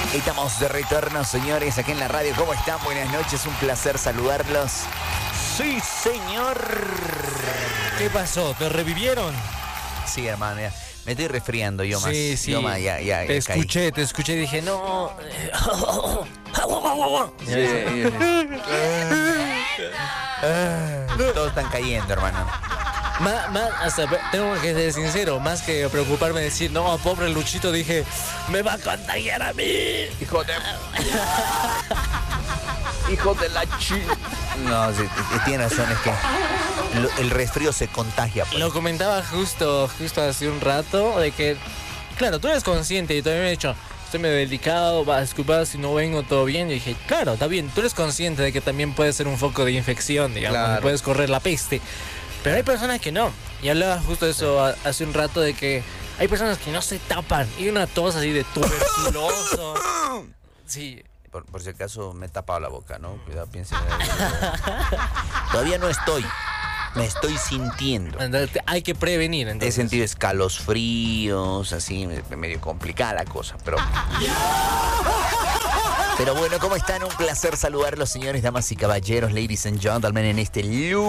Estamos de retorno, señores, aquí en la radio. ¿Cómo están? Buenas noches, un placer saludarlos. Sí, señor. ¿Qué pasó? ¿Te revivieron? Sí, hermano, ya. Me estoy resfriando yo más. Sí, sí. Yo más, ya te escuché y dije, no. Todos están cayendo, hermano. Hasta tengo que ser sincero, más que preocuparme de decir, no, pobre Luchito, dije, me va a contagiar a mí. Hijo de... Hijo de la No, sí, tiene razón, es que el resfrío se contagia. Pues. Lo comentaba justo hace un rato, de que, claro, tú eres consciente y todavía me he dicho, estoy medio delicado, va a disculpar si no vengo, todo bien. Y dije, claro, está bien, tú eres consciente de que también puede ser un foco de infección, digamos, claro. Puedes correr la peste. Pero hay personas que no. Y hablaba justo de eso hace un rato, de que hay personas que no se tapan. Y una tos así de tuberculoso. Sí. Por si acaso me he tapado la boca, ¿no? Cuidado, piensen. Todavía no estoy. Me estoy sintiendo. Hay que prevenir, entonces. He sentido escalofríos, así, medio complicada la cosa, Pero bueno, ¿cómo están? Un placer saludarlos, señores, damas y caballeros, ladies and gentlemen, en este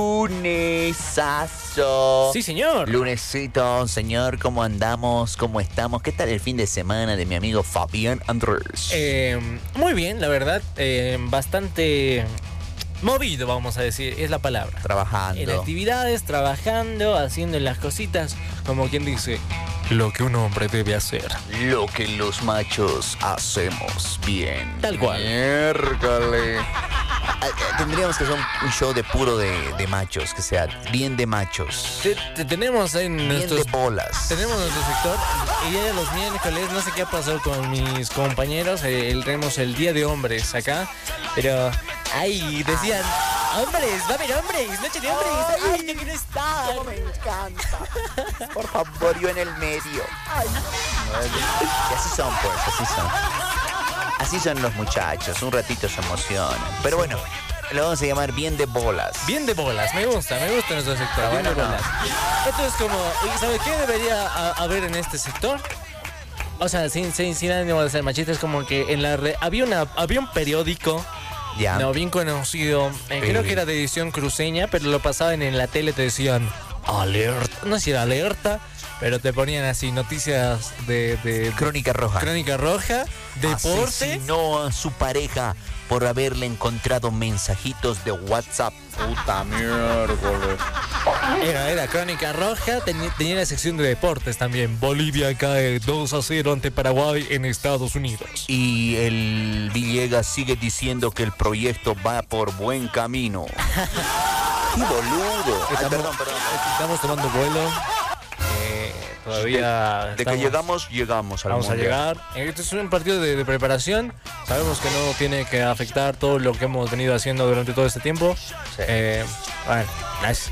lunesazo. Sí, señor. Lunesito, señor, ¿cómo andamos? ¿Cómo estamos? ¿Qué tal el fin de semana de mi amigo Fabián Andrés? Muy bien, la verdad, bastante... movido, vamos a decir, es la palabra. Trabajando. En actividades, trabajando, haciendo las cositas, como quien dice, lo que un hombre debe hacer. Lo que los machos hacemos bien. Tal cual. Miércoles. Tendríamos que hacer un show de puro de machos, que sea bien de machos. Tenemos en bien nuestros... de bolas. Tenemos nuestro sector, y ya los miércoles, no sé qué ha pasado con mis compañeros, tenemos el Día de Hombres acá, pero... Ay, decían, hombres, va a haber hombres, noche de hombres. Ay, yo quiero estar. Cómo me encanta. Por favor, yo en el medio. Ay. Y así son, pues, así son. Así son los muchachos, un ratito se emocionan. Pero bueno, lo vamos a llamar bien de bolas. Bien de bolas, me gusta nuestro sector, bien de bolas. Esto es como, ¿sabe qué debería haber en este sector? O sea, sin ánimo de ser machista, es como que en la había un periódico... Ya. No, bien conocido. Creo que era de edición cruceña, pero lo pasaban en la tele, te decían alerta. No sé si era alerta, pero te ponían así noticias de Crónica Roja. Crónica Roja, deporte. Asesinó a su pareja por haberle encontrado mensajitos de WhatsApp. Puta miércoles. Era Crónica Roja, tenía la sección de deportes también. Bolivia cae 2-0 ante Paraguay en Estados Unidos. Y el Villegas sigue diciendo que el proyecto va por buen camino. ¡Qué boludo! Perdón. Estamos tomando vuelo. Todavía de que llegamos al vamos mundial. A llegar. Este es un partido de preparación. Sabemos que no tiene que afectar todo lo que hemos venido haciendo durante todo este tiempo. Sí. Bueno, nice.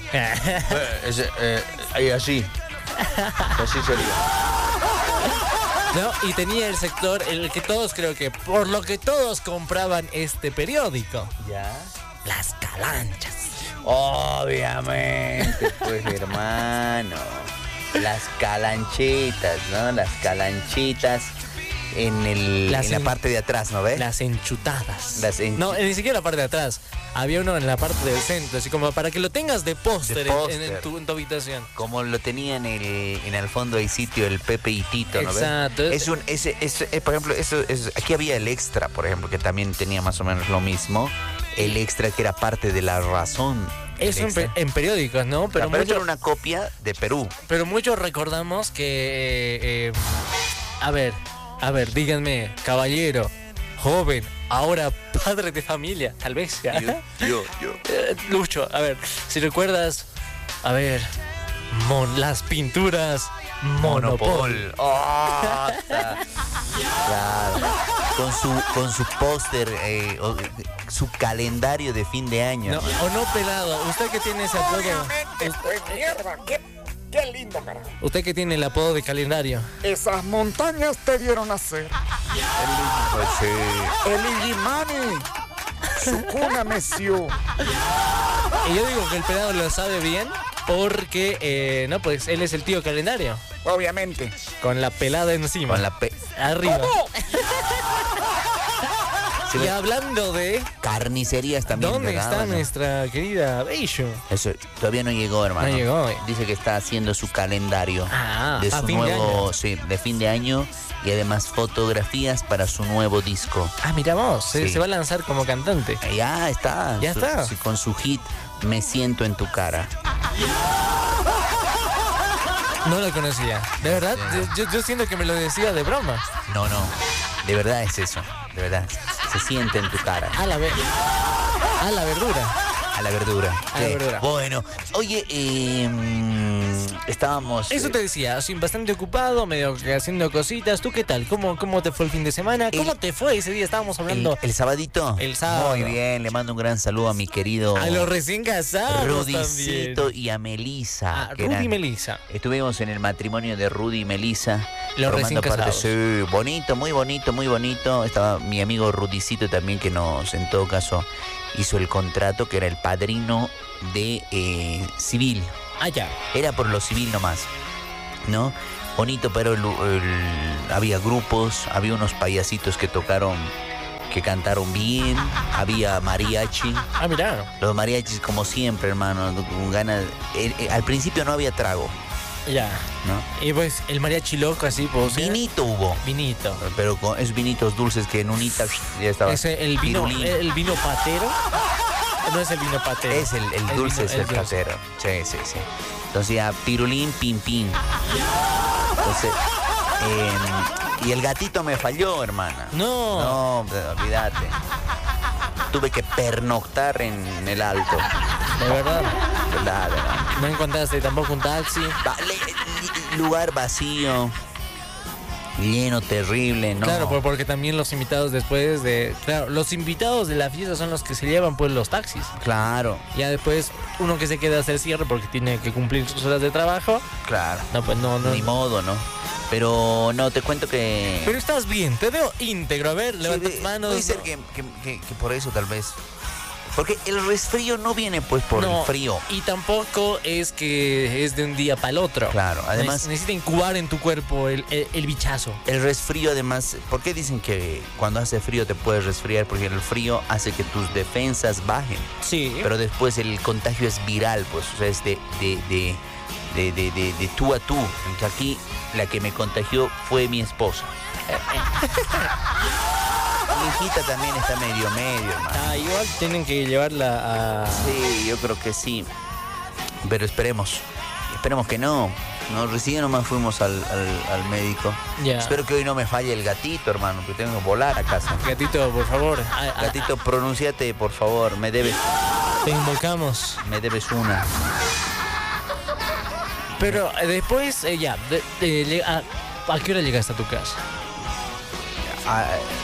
Así sería. No, y tenía el sector en el que todos, creo que por lo que todos compraban este periódico. Ya. Las calanchas. Obviamente, pues, hermano. Las calanchitas, ¿no? Las calanchitas en la parte de atrás, ¿no ves? Las enchutadas. No, ni siquiera la parte de atrás. Había uno en la parte del centro, así como para que lo tengas de póster en tu habitación. Como lo tenía en el fondo del sitio el Pepe y Tito, ¿no ves? Exacto. Por ejemplo, aquí había el Extra, por ejemplo, que también tenía más o menos lo mismo. El Extra, que era parte de La Razón. Eso en periódicos, ¿no? Pero era una copia de Perú. Pero muchos recordamos que... A ver, díganme, caballero, joven, ahora padre de familia, tal vez. Yo. Lucho, a ver, si recuerdas, a ver, las pinturas Monopol. Oh, claro. Con su póster, su calendario de fin de año. No, o no, pelado. Usted que tiene ese apodo. Mierda, qué lindo, carajo. Usted que tiene el apodo de calendario. Esas montañas te vieron nacer. El Illimani. Su cuna meció. Y yo digo que el pelado lo sabe bien. porque, no, pues él es el tío calendario. Obviamente. Con la pelada encima. Con la arriba. Sí, y hablando de... carnicerías también. ¿Dónde regadas, está ¿no? nuestra querida Bello? Eso todavía no llegó, hermano. No llegó. Dice que está haciendo su calendario a de su fin de nuevo, año. sí, de fin de año y además fotografías para su nuevo disco. Ah, mira vos, Sí. se va a lanzar como cantante. Ya está. Ya está. Sí, con su hit Me siento en tu cara. No lo conocía. De verdad, yo siento que me lo decía de broma. No, de verdad es eso. De verdad, se siente en tu cara. A la verdura. A la verdura. A la verdura. Bueno, oye, estábamos... Eso te decía, así bastante ocupado, medio que haciendo cositas. ¿Tú qué tal? ¿Cómo te fue el fin de semana? ¿Cómo te fue ese día? Estábamos hablando ¿El sabadito? El sábado. Muy bien, le mando un gran saludo a mi querido... a los recién casados Rudicito también. y a Melisa. Ah, Rudy y Melisa. Estuvimos en el matrimonio de Rudy y Melisa. Los recién casados. Sí, bonito, muy bonito, muy bonito. Estaba mi amigo Rudicito también, que nos, en todo caso, hizo el contrato, que era el padrino de civil. Ah, ya. Era por lo civil nomás, ¿no? Bonito, pero había grupos, había unos payasitos que tocaron, que cantaron bien, había mariachi. Ah, mira. Los mariachis, como siempre, hermano, con ganas. Al principio no había trago, Ya. ¿no? Y pues el mariachi loco así, pues. Vinito hubo, Vinito. pero con esos vinitos dulces que en unita ya estaba. Ese, el vino patero. No es el vino patero. Es el dulce, vino- es el dulce. casero. Sí. Entonces ya, pirulín, pim, pim. Entonces, y el gatito me falló, hermana. No. No, olvídate. Tuve que pernoctar en el alto. De verdad. ¿Verdad? No encontraste tampoco un taxi. Lugar vacío, lleno, terrible, ¿no? Claro, porque también los invitados después de... Claro, los invitados de la fiesta son los que se llevan pues los taxis. Claro, Ya después uno que se queda a hacer cierre porque tiene que cumplir sus horas de trabajo. claro. No, pues no. Ni modo, ¿no? Pero no, te cuento que... Pero estás bien, te veo íntegro. A ver, levanta tus manos. Puede ser ¿no? que por eso tal vez... Porque el resfrío no viene pues por No, el frío. Y tampoco es que es de un día para el otro. Claro, además... Necesita incubar en tu cuerpo el bichazo. El resfrío además, ¿por qué dicen que cuando hace frío te puedes resfriar? Porque el frío hace que tus defensas bajen. Sí. Pero después el contagio es viral, pues, o sea, es de tú a tú. Entonces aquí la que me contagió fue mi esposa. Mi hijita también está medio, hermano. Igual tienen que llevarla a... Sí, yo creo que sí. Pero esperemos que no. No, recién nomás fuimos al médico. Ya. Espero que hoy no me falle el gatito, hermano, porque tengo que volar a casa. Gatito, por favor. Gatito, pronúnciate, por favor. Me debes Te invocamos. una. Pero después, ¿a qué hora llegaste a tu casa? Ah,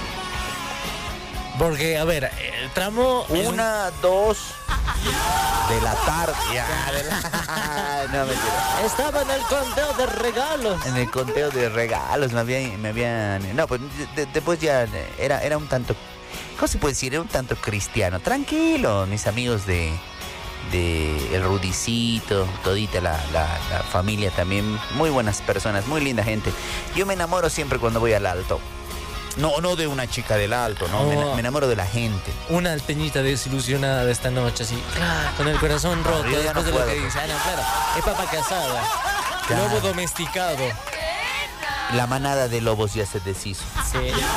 Porque, a ver, el tramo... es un- 1, 2 de la tarde. No, mentira. Estaba en el conteo de regalos. En el conteo de regalos me habían... No, pues después ya era un tanto... ¿Cómo se puede decir? Era un tanto cristiano. Tranquilo, mis amigos de el Rudicito, todita la familia también. Muy buenas personas, muy linda gente. Yo me enamoro siempre cuando voy al Alto. No de una chica del Alto, no. Oh. Me enamoro de la gente. Una alteñita desilusionada de esta noche, así, con el corazón roto, yo ya después no de lo puedo, que pues. dice. No, claro, es papa casada, Claro. lobo domesticado. La manada de lobos ya se deshizo. Sí.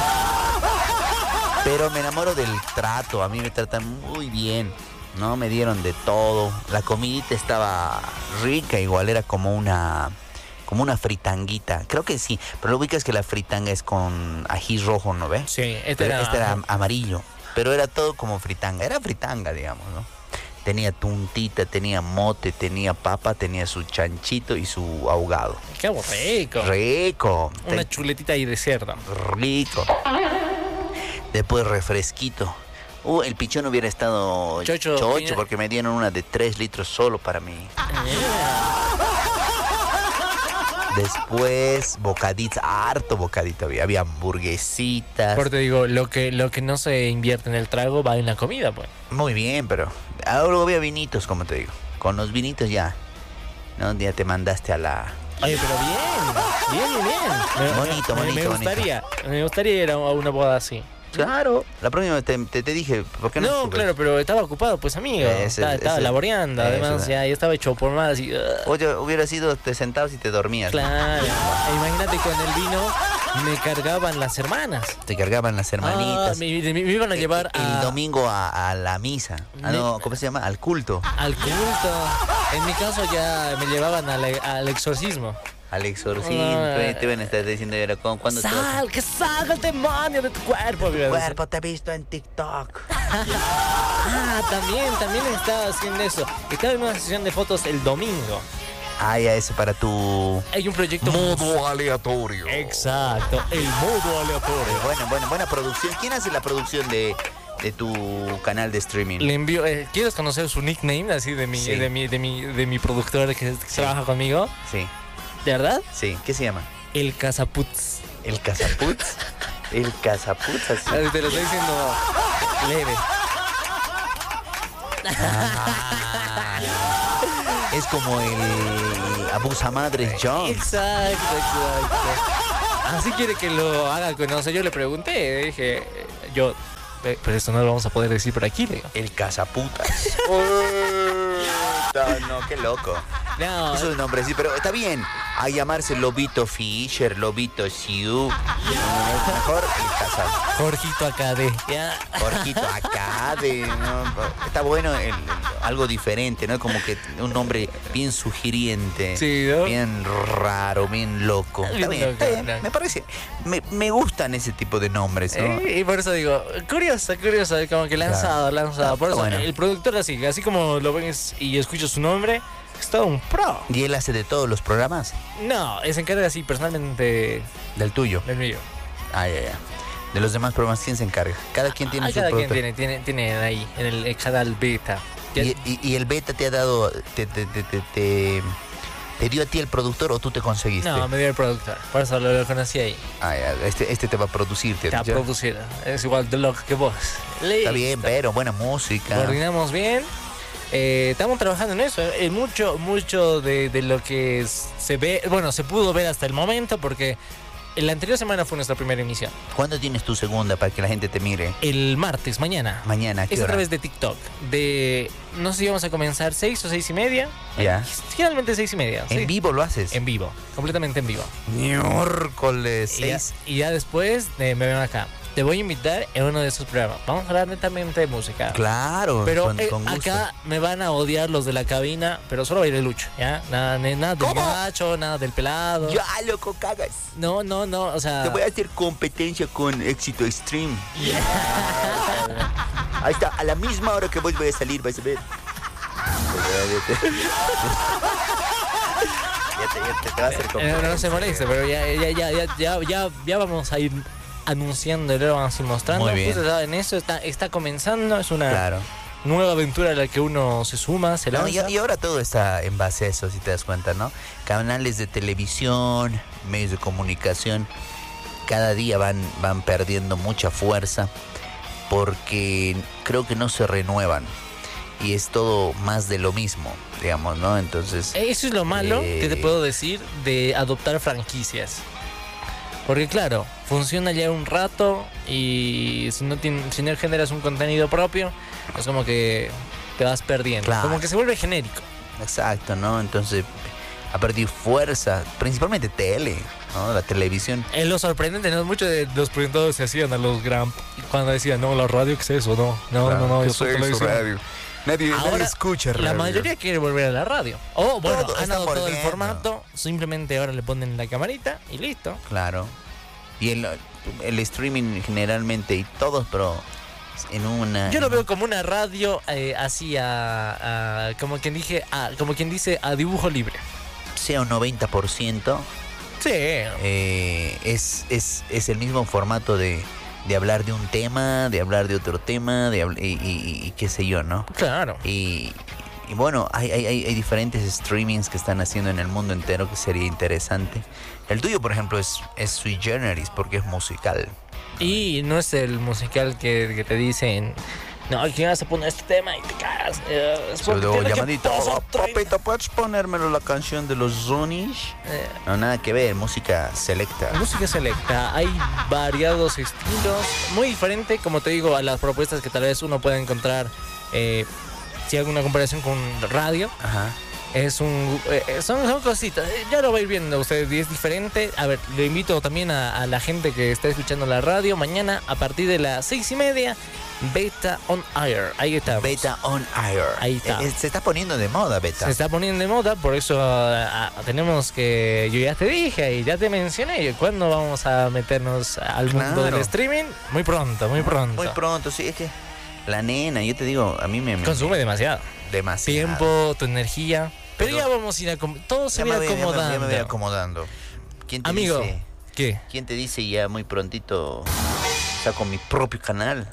Pero me enamoro del trato, a mí me tratan muy bien, ¿no? Me dieron de todo, la comidita estaba rica, igual era como una fritanguita, creo que sí, pero lo ubicas que la fritanga es con ají rojo, ¿no ves? Sí, Pero este era amarillo, pero era todo como fritanga, era fritanga, digamos, ¿no? Tenía tuntita, tenía mote, tenía papa, tenía su chanchito y su ahogado. Qué rico. Rico. Una chuletita ahí de cerdo. Rico. Después refresquito. El pichón hubiera estado Chocho, porque me dieron una de 3 litros solo para mí. Después bocaditos, harto bocadito había hamburguesitas. Por te digo, lo que no se invierte en el trago va en la comida, pues. Muy bien, pero ahora había vinitos, como te digo. Con los vinitos ya ¿no? Ya te mandaste a la... Oye, pero bien. Bonito. Me gustaría ir a una boda así. Claro. La próxima te dije, ¿por qué no? No, claro, pero estaba ocupado, pues, amigo. Estaba laboreando, además, ya estaba hecho por más. Y, Oye, hubiera sido te sentabas y te dormías. Claro. Imagínate, con el vino me cargaban las hermanas. Te cargaban las hermanitas. Me iban a llevar el domingo a la misa. No, ¿cómo se llama? Al culto. Al culto. En mi caso ya me llevaban al exorcismo. Al exorcismo. Te van a estar diciendo, ¿cuándo te vas a... Que salga el demonio de tu cuerpo. Tu cuerpo te he visto en TikTok. También estaba haciendo eso. Estaba en una sesión de fotos el domingo. Ya eso para tu... Hay un proyecto... Modo aleatorio. Exacto, el modo aleatorio. Buena producción. ¿Quién hace la producción de tu canal de streaming? Le envío... ¿Quieres conocer su nickname así de mi productor que trabaja conmigo? Sí. ¿De verdad? Sí. ¿Qué se llama? El Cazaputz. ¿El Cazaputz? El Cazaputz, así. Te lo estoy diciendo leve. Es como el Abusamadres Jones. Exacto. Así quiere que lo haga conocer. Yo le pregunté, dije, pero esto no lo vamos a poder decir por aquí, le digo. El Cazaputas. No, qué loco. No. Eso es un nombre, sí, pero está bien. A llamarse Lobito Fischer, Lobito Siu. Mejor el Cazaputas. Jorgito Acade. ¿Ya? Jorgito Acade, ¿no? Está bueno algo diferente, ¿no? Como que un nombre bien sugiriente, sí, ¿no? bien raro, bien loco. Está bien. Me parece. Me gustan ese tipo de nombres, ¿no? Y por eso digo, curioso, como que lanzado. Por eso, bueno. El productor así como lo ves y escuchas su nombre, es todo un pro. ¿Y él hace de todos los programas? No, se encarga así personalmente del tuyo. Del mío. Ya. De los demás programas, ¿quién se encarga? Cada quien tiene su productor. Cada quien tiene ahí, en el canal beta. ¿Y el beta te ha dado, te dio a ti el productor o tú te conseguiste? No, me dio el productor, por eso lo conocí ahí. Ya. Este te va a producir. Te va a producir, es igual de loco que vos. Está bien, pero buena música. Coordinamos bien. Estamos trabajando en eso. Mucho de lo que se ve, bueno, se pudo ver hasta el momento, porque la anterior semana fue nuestra primera emisión. ¿Cuándo tienes tu segunda para que la gente te mire? El martes, mañana. Mañana, ¿qué hora? Es a través de TikTok. No sé si vamos a comenzar 6 o 6 y media. Ya. Generalmente 6 y media. ¿En vivo lo haces? En vivo, completamente en vivo. Miércoles 6. Y ya después me ven acá. Te voy a invitar en uno de esos programas. Vamos a hablar netamente de música. Claro, pero con gusto. Acá me van a odiar los de la cabina, pero solo va a ir el Lucho, ¿ya? Nada del gacho, nada del pelado. Ya, loco, cagas. No, o sea... Te voy a hacer competencia con Éxito Extreme. Yeah. Ahí está, a la misma hora que vos voy a salir, vais a ver. Ya te va a hacer competencia. No se moleste, pero ya vamos a ir anunciando, lo vamos a ir mostrando. Muy bien. En eso está comenzando, es una nueva aventura a la que uno se suma, se lanza. Y ahora todo está en base a eso, si te das cuenta, ¿no? Canales de televisión, medios de comunicación, cada día van perdiendo mucha fuerza porque creo que no se renuevan y es todo más de lo mismo, digamos, ¿no? Entonces... Eso es lo malo que te puedo decir de adoptar franquicias. Porque claro, funciona ya un rato y si no generas un contenido propio, es como que te vas perdiendo. Claro. Como que se vuelve genérico. Exacto, ¿no? Entonces ha perdido fuerza, principalmente tele, ¿no? La televisión. Es lo sorprendente, ¿no? Muchos de los presentadores se hacían a los gran... Cuando decían, no, la radio, ¿qué es eso? No, eso es radio. Nadie escucha radio. La mayoría quiere volver a la radio. Bueno, han dado todo el formato, simplemente ahora le ponen la camarita y listo. Claro. Y el streaming generalmente, y todos, pero en una... Yo lo veo como una radio así como quien dice, a dibujo libre. Sea un 90%. Sí. Es el mismo formato de hablar de un tema, de hablar de otro tema, y qué sé yo, ¿no? Claro. Y bueno, hay diferentes streamings que están haciendo en el mundo entero que sería interesante. El tuyo, por ejemplo, es sui generis porque es musical. Y no es el musical que te dicen no, ¿quién vas a poner este tema? Y te cagas. Llamadita, papito, ¿puedes ponérmelo la canción de los Zunis? No, nada que ver, música selecta. Música selecta, hay variados estilos, muy diferente, como te digo, a las propuestas que tal vez uno pueda encontrar, si hago una comparación con radio. Ajá. Son cositas, ya lo va a ir viendo ustedes, y es diferente. A ver, le invito también a la gente que está escuchando la radio, mañana a partir de las 6:30, Beta on Air, ahí está. Beta on Air. Ahí está. Se está poniendo de moda, Beta. Se está poniendo de moda, por eso tenemos que, yo ya te dije y ya te mencioné, ¿cuándo vamos a meternos al mundo del streaming? Muy pronto. Muy pronto, sí, es que la nena, yo te digo, a mí me consume demasiado. Tiempo, tu energía. Pero ya vamos a ir todo se va acomodando. Ya me voy acomodando. ¿Quién te Amigo, dice? ¿qué? ¿Quién te dice ya muy prontito saco mi propio canal?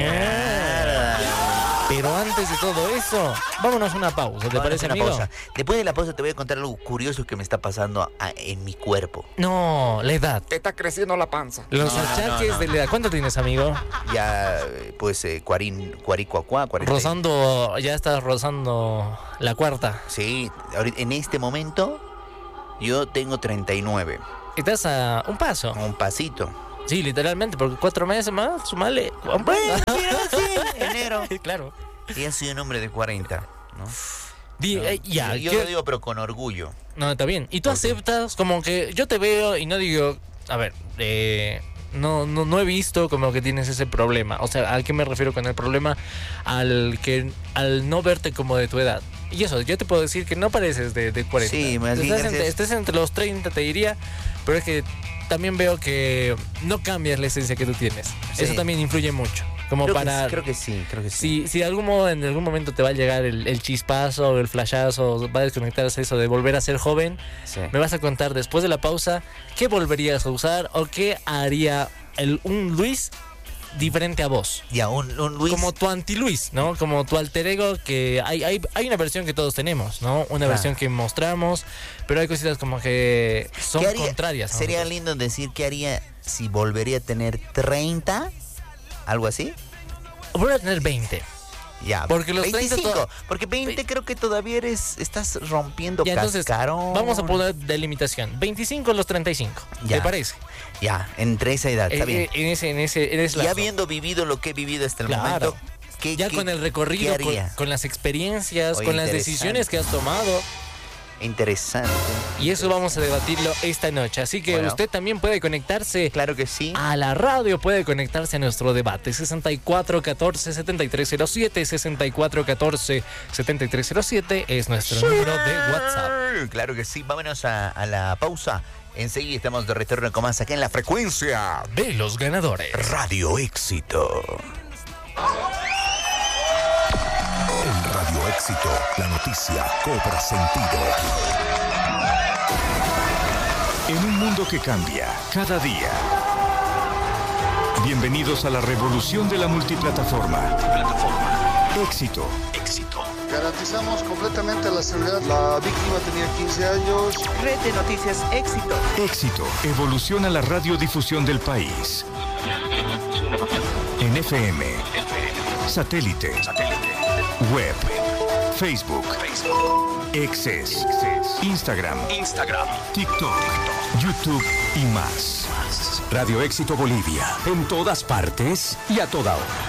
Pero antes de todo eso, vámonos a una pausa, ¿te parece, amigo? Pausa. Después de la pausa te voy a contar algo curioso que me está pasando en mi cuerpo. No, la edad. Te está creciendo la panza. Los achaques de la edad. ¿Cuánto tienes, amigo? Ya, pues, cuaricuacuá, 40. Ya estás rozando la cuarta. Sí, en este momento yo tengo 39. Estás a un paso. Un pasito. Sí, literalmente, porque 4 meses más, sumale. Enero. Claro. Y ya soy un hombre de 40, ¿no? Yo lo digo, pero con orgullo. No, está bien. Y tú aceptas, como que yo te veo y no digo, a ver, no he visto como que tienes ese problema. O sea, ¿a qué me refiero con el problema? Al no verte como de tu edad. Y eso, yo te puedo decir que no pareces de 40. Sí, más bien, estás entre los 30, te diría, pero es que también veo que no cambias la esencia que tú tienes. Sí. Eso también influye mucho. Creo que sí. Si de algún modo, en algún momento te va a llegar el chispazo, el flashazo, va a desconectarse eso de volver a ser joven, sí. Me vas a contar después de la pausa qué volverías a usar o qué haría un Luis diferente a vos. Ya, un Luis. Como tu anti-Luis, ¿no? Como tu alter ego, que hay una versión que todos tenemos, ¿no? Una versión que mostramos, pero hay cositas como que son contrarias. Sería lindo decir qué haría si volvería a tener 30, algo así. Volver a tener 20. Ya, porque los 25, porque 20 creo que todavía estás rompiendo cascarón. Vamos a poner delimitación, 25 a los 35, ¿te parece? Ya, entre esa edad, está bien. En ese ya habiendo vivido lo que he vivido hasta el momento, con el recorrido, con las experiencias, con las decisiones que has tomado. Interesante. Y eso vamos a debatirlo esta noche. Así que usted también puede conectarse. Claro que sí. A la radio, puede conectarse a nuestro debate. 6414-7307. 6414-7307 es nuestro número de WhatsApp. Claro que sí. Vámonos a la pausa. Enseguida estamos de retorno con más acá en la frecuencia de los ganadores. Radio Éxito. En Radio Éxito, la noticia cobra sentido. En un mundo que cambia cada día. Bienvenidos a la revolución de la multiplataforma. Éxito. Garantizamos completamente la seguridad. La víctima tenía 15 años. Red de Noticias Éxito. Éxito. Evoluciona la radiodifusión del país. En FM. Satélite. Web. Facebook. Exes. Instagram. TikTok. YouTube y más. Radio Éxito Bolivia. En todas partes y a toda hora.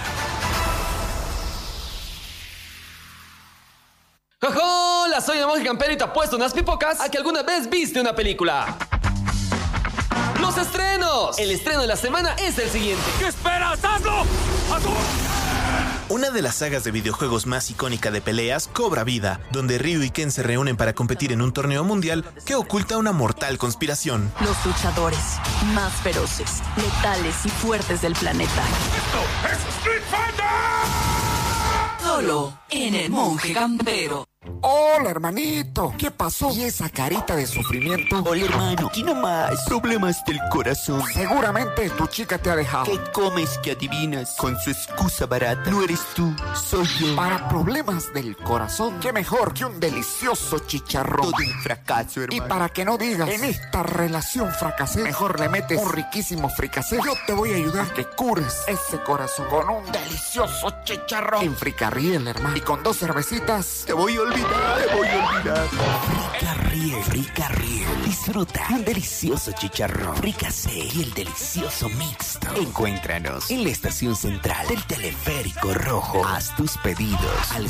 ¡Hola! Soy el Monje Campero y te apuesto unas pipocas a que alguna vez viste una película. ¡Los estrenos! El estreno de la semana es el siguiente. ¿Qué esperas? ¡Hazlo! Una de las sagas de videojuegos más icónica de peleas cobra vida, donde Ryu y Ken se reúnen para competir en un torneo mundial que oculta una mortal conspiración. Los luchadores más feroces, letales y fuertes del planeta. ¡Esto es Street Fighter! Solo en el Monje Campero. Hola, hermanito. ¿Qué pasó? ¿Y esa carita de sufrimiento? Hola, hermano. Aquí nomás. Problemas del corazón. Seguramente tu chica te ha dejado. ¿Qué comes que adivinas? Con su excusa barata. No eres tú, soy yo. Para problemas del corazón, ¿qué mejor que un delicioso chicharrón? Todo un fracaso, hermano. Y para que no digas, en esta relación fracasé, mejor le metes un riquísimo fricasé. Yo te voy a ayudar a que cures ese corazón con un delicioso chicharrón. En Fricarriel, hermano. Y con 2 cervecitas, te voy a olvidar, te voy a olvidar. Fricarriel. Disfruta un delicioso chicharrón, fricasé y el delicioso mixto. Encuéntranos en la estación central del Teleférico Rojo. Haz tus pedidos al